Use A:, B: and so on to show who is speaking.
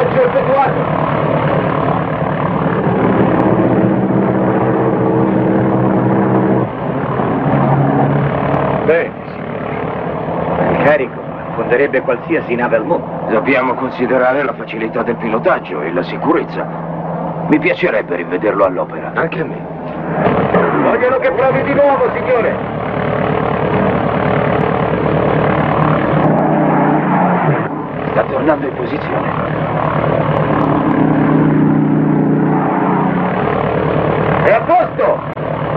A: Lancio effettuato.
B: Bene, signori. Il carico affonderebbe qualsiasi nave al mondo.
C: Dobbiamo considerare la facilità del pilotaggio e la sicurezza. Mi piacerebbe rivederlo all'opera.
B: Anche a me.
A: Vogliono che provi di nuovo, signore.
C: Sta tornando in posizione.